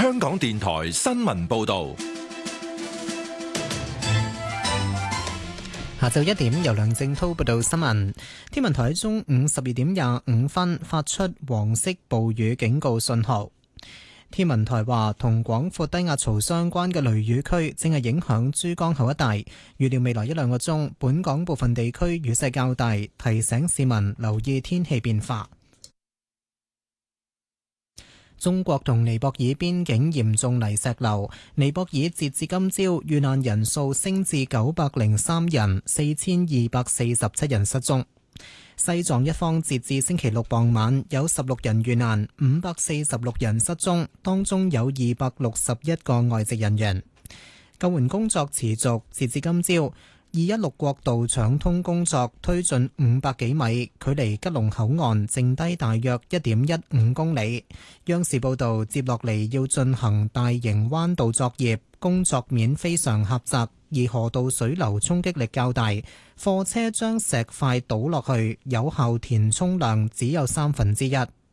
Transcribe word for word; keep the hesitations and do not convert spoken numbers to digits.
香港電台新聞報道。 下晝一點，由梁正滔報道新聞。天文台喺中午十二點廿五分發出黃色暴雨警告信號。天文台話，同廣闊低壓槽相關嘅雷雨區正係影響珠江口一帶，預料未來一兩個鐘，本港部分地區雨勢較大，提醒市民留意天氣變化。中國同尼泊爾邊境嚴重泥石流，尼泊爾截至今朝遇難人數升至九百零三人，四千二百四十七人失蹤。西藏一方截至星期六傍晚有十六人遇難，五百四十六人失蹤，當中有二百六十一個外籍人員。救援工作持續，截至今朝二一六國道搶通工作推進五百幾米，距離吉隆口岸剩低大約一點一五公里。央視報道，接落嚟要進行大型彎道作業，工作面非常狹窄，而河道水流衝擊力較大，貨車將石塊倒落去，有效填充量只有三分之一。